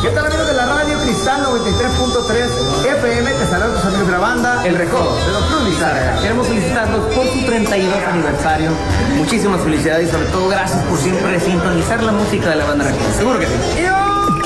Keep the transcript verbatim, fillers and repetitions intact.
¿Qué tal, amigos de la radio Cristal noventa y tres punto tres F M? Te saludan tus amigos de la banda El Recodo de Don Cruz Lizárraga. Queremos felicitarlos por su treinta y dos aniversario. Muchísimas felicidades y sobre todo gracias por siempre sintonizar la música de la banda Recodo. Seguro que sí. ¡Yo!